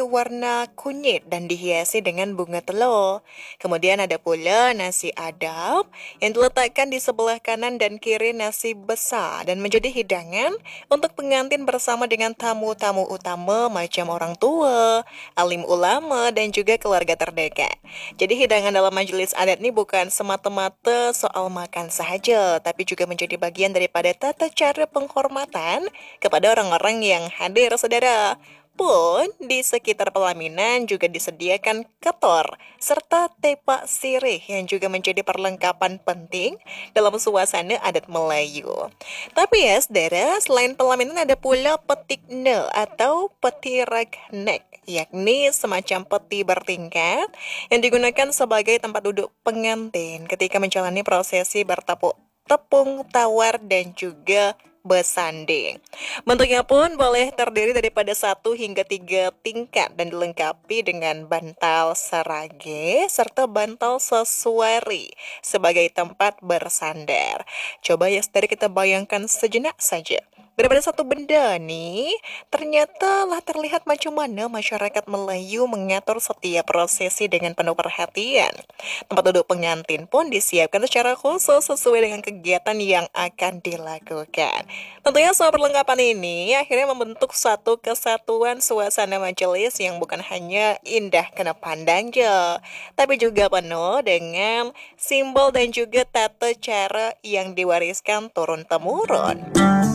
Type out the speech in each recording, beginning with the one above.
warna kunyit dan dihiasi dengan bunga telur. Kemudian ada pula nasi adab yang diletakkan di sebelah kanan dan kiri nasi besar dan menjadi hidangan untuk pengantin bersama dengan tamu-tamu utama macam orang tua, alim ulama, dan juga keluarga terdekat. Jadi hidangan dalam majelis adat ini bukan semata-mata soal makan sahaja, tapi juga menjadi bagian daripada tata cara penghormatan kepada orang-orang yang hadir, saudara. Pun di sekitar pelaminan juga disediakan ketor serta tepak sirih yang juga menjadi perlengkapan penting dalam suasana adat Melayu. Tapi ya, saudara, selain pelaminan ada pula petikne atau peti ragnek, yakni semacam peti bertingkat yang digunakan sebagai tempat duduk pengantin ketika menjalani prosesi bertepuk tepung tawar dan juga bersanding. Bentuknya pun boleh terdiri daripada 1 hingga 3 tingkat dan dilengkapi dengan bantal serage serta bantal sesuari sebagai tempat bersandar. Coba ya saudara kita bayangkan sejenak saja. Daripada satu benda nih, ternyata lah terlihat macam mana masyarakat Melayu mengatur setiap prosesi dengan penuh perhatian. Tempat duduk pengantin pun disiapkan secara khusus sesuai dengan kegiatan yang akan dilakukan. Tentunya semua perlengkapan ini akhirnya membentuk satu kesatuan suasana majelis yang bukan hanya indah kena pandang je, tapi juga penuh dengan simbol dan juga tata cara yang diwariskan turun-temurun.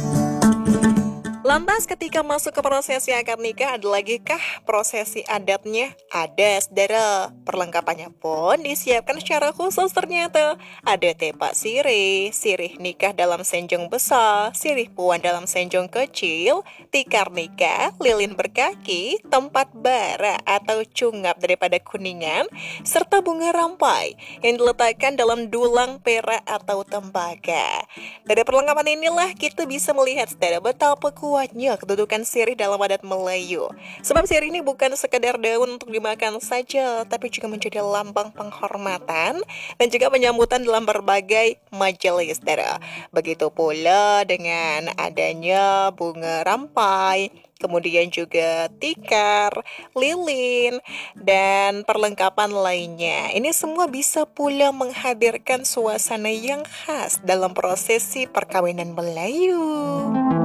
Lantas ketika masuk ke prosesi akad nikah ada lagi kah prosesi adatnya? Ada, saudara. Perlengkapannya pun disiapkan secara khusus ternyata. Ada tepak sirih, sirih nikah dalam senjong besar, sirih puan dalam senjong kecil, tikar nikah, lilin berkaki, tempat bara atau cungap daripada kuningan, serta bunga rampai yang diletakkan dalam dulang perak atau tembaga. Dari perlengkapan inilah kita bisa melihat, saudara, betapa kuatnya kedudukan sirih dalam adat Melayu. Sebab sirih ini bukan sekadar daun untuk dimakan saja, tapi juga menjadi lambang penghormatan dan juga penyambutan dalam berbagai majelis, saudara. Begitu pula dengan adanya bunga rampai, kemudian juga tikar, lilin, dan perlengkapan lainnya. Ini semua bisa pula menghadirkan suasana yang khas dalam prosesi perkawinan Melayu.